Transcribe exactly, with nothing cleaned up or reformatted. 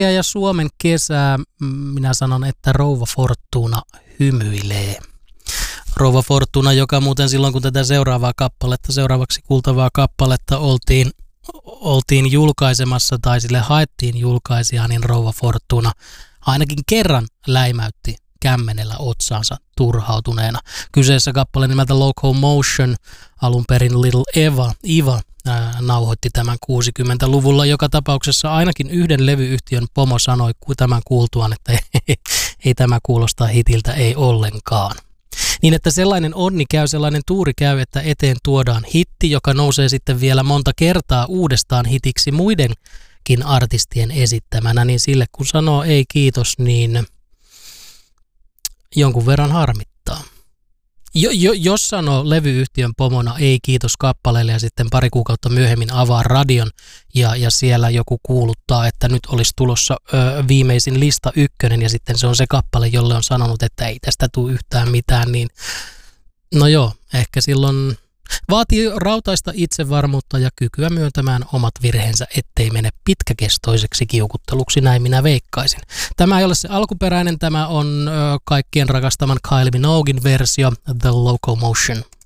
Ja Suomen kesää, minä sanon, että Rouva Fortuna hymyilee. Rouva Fortuna, joka muuten silloin, kun tätä seuraavaa kappaletta, seuraavaksi kuultavaa kappaletta oltiin, oltiin julkaisemassa tai sille haettiin julkaisijaa, niin Rouva Fortuna ainakin kerran läimäytti kämmenellä otsaansa turhautuneena. Kyseessä kappale nimeltä Locomotion, alun perin Little Eva, Iva ää, nauhoitti tämän kuusikymmentäluvulla. Joka tapauksessa ainakin yhden levyyhtiön pomo sanoi tämän kuultuaan, että ei, ei tämä kuulosta hitiltä ei ollenkaan. Niin että sellainen onni käy, sellainen tuuri käy, että eteen tuodaan hitti, joka nousee sitten vielä monta kertaa uudestaan hitiksi muidenkin artistien esittämänä, niin sille kun sanoo ei kiitos, niin jonkun verran harmittaa. Jo, jo, jos sanoo levyyhtiön pomona ei kiitos kappaleelle ja sitten pari kuukautta myöhemmin avaa radion ja, ja siellä joku kuuluttaa, että nyt olisi tulossa ö, viimeisin lista ykkönen ja sitten se on se kappale, jolle on sanonut, että ei tästä tule yhtään mitään, niin no joo, ehkä silloin vaatii rautaista itsevarmuutta ja kykyä myöntämään omat virheensä, ettei mene pitkäkestoiseksi kiukutteluksi, näin minä veikkaisin. Tämä ei ole se alkuperäinen, tämä on ö, kaikkien rakastaman Kylie Minoguein versio, The Locomotion.